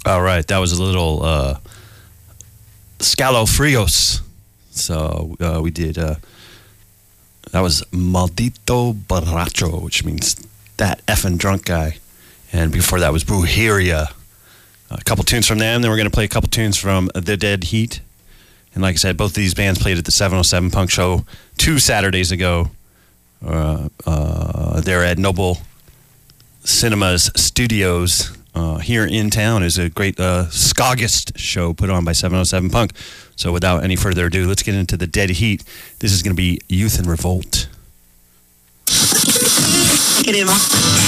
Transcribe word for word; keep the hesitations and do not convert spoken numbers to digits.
All right, that was a little uh, Scalofrios. So uh, we did, uh, that was Maldito Borracho, which means that effing drunk guy. And before that was Brujeria. A couple tunes from them, then we're going to play a couple tunes from The Dead Heat. And like I said, both of these bands played at the seven oh seven Punk Show two Saturdays ago. Uh, uh, they're at Noble Cinemas Studios uh, here in town. Is a great uh, Skagist show put on by seven oh seven Punk. So without any further ado, let's get into The Dead Heat. This is going to be Youth in Revolt.